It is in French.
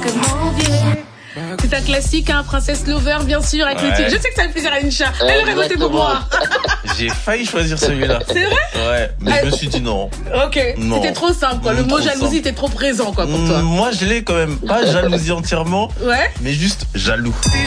C'est un classique, hein, Princess Lover, bien sûr, avec le titre. Je sais que ça fait plaisir à Incha. Elle aurait voté pour moi. J'ai failli choisir celui-là. C'est vrai? Ouais, mais je me suis dit non. Ok. Non. C'était trop simple, quoi. Le mot jalousie était trop présent, quoi, pour toi. Moi, je l'ai quand même. Pas jalousie entièrement. Ouais. Mais juste jaloux.